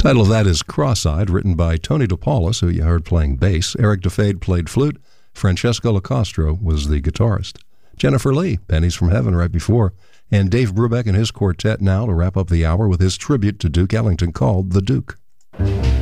Title of that is Cross-Eyed, written by Tony DePaulis, who you heard playing bass. Eric DeFade played flute. Francesco Lacastro was the guitarist. Jennifer Lee, Pennies from Heaven right before. And Dave Brubeck and his quartet now to wrap up the hour with his tribute to Duke Ellington called The Duke.